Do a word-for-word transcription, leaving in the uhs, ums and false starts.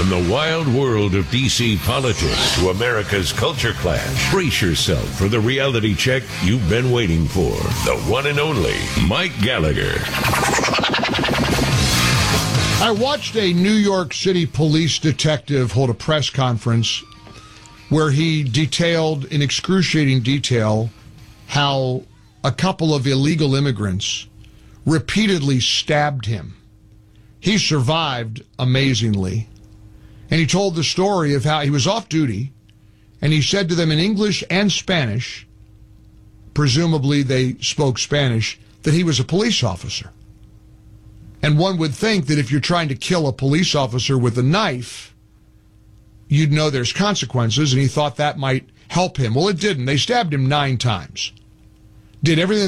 From the wild world of D C politics to America's culture clash, brace yourself for the reality check you've been waiting for. The one and only Mike Gallagher. I watched a New York City police detective hold a press conference where he detailed in excruciating detail how a couple of illegal immigrants repeatedly stabbed him. He survived amazingly. And he told the story of how he was off duty, and he said to them in English and Spanish, presumably they spoke Spanish, that he was a police officer. And one would think that if you're trying to kill a police officer with a knife, you'd know there's consequences, and he thought that might help him. Well, it didn't. They stabbed him nine times. Did everything